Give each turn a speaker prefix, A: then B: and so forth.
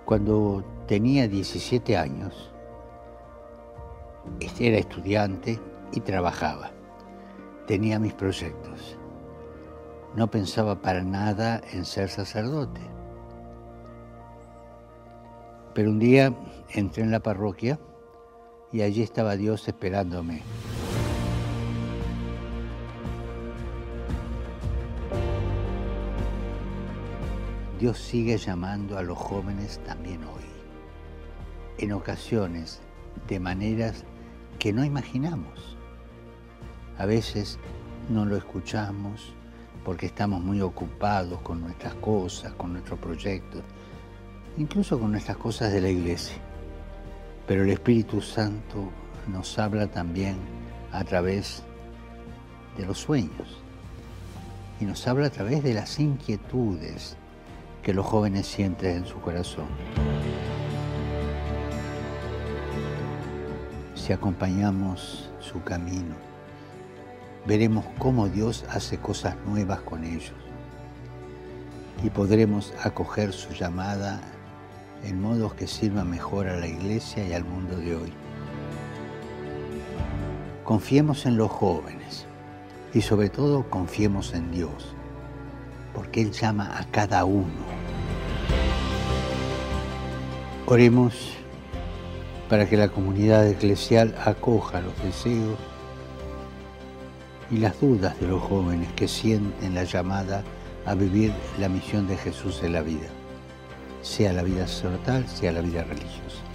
A: Cuando tenía 17 años, era estudiante y trabajaba. Tenía mis proyectos. No pensaba para nada en ser sacerdote. Pero un día entré en la parroquia y allí estaba Dios esperándome. Dios sigue llamando a los jóvenes también hoy, en ocasiones, de maneras que no imaginamos. A veces no lo escuchamos porque estamos muy ocupados con nuestras cosas, con nuestros proyectos, incluso con nuestras cosas de la iglesia. Pero el Espíritu Santo nos habla también a través de los sueños y nos habla a través de las inquietudes que los jóvenes sienten en su corazón. Si acompañamos su camino, veremos cómo Dios hace cosas nuevas con ellos y podremos acoger su llamada en modos que sirvan mejor a la iglesia y al mundo de hoy. Confiemos en los jóvenes y sobre todo confiemos en Dios, porque Él llama a cada uno. Oremos para que la comunidad eclesial acoja los deseos y las dudas de los jóvenes que sienten la llamada a vivir la misión de Jesús en la vida, sea la vida sacerdotal, sea la vida religiosa.